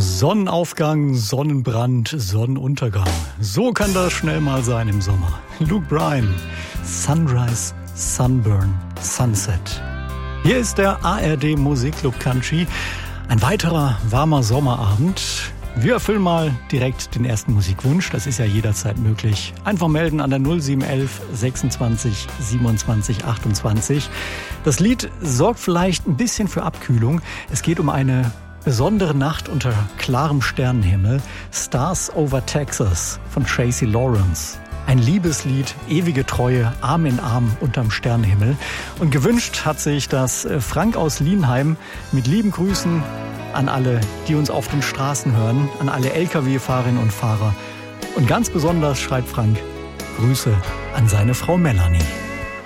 Sonnenaufgang, Sonnenbrand, Sonnenuntergang. So kann das schnell mal sein im Sommer. Luke Bryan, Sunrise, Sunburn, Sunset. Hier ist der ARD Musikclub Country. Ein weiterer warmer Sommerabend. Wir erfüllen mal direkt den ersten Musikwunsch. Das ist ja jederzeit möglich. Einfach melden an der 0711 26 27 28. Das Lied sorgt vielleicht ein bisschen für Abkühlung. Es geht um eine besondere Nacht unter klarem Sternenhimmel. Stars over Texas von Tracy Lawrence. Ein Liebeslied, ewige Treue, Arm in Arm unterm Sternenhimmel. Und gewünscht hat sich das Frank aus Lienheim. Mit lieben Grüßen an alle, die uns auf den Straßen hören, an alle Lkw-Fahrerinnen und Fahrer. Und ganz besonders schreibt Frank Grüße an seine Frau Melanie.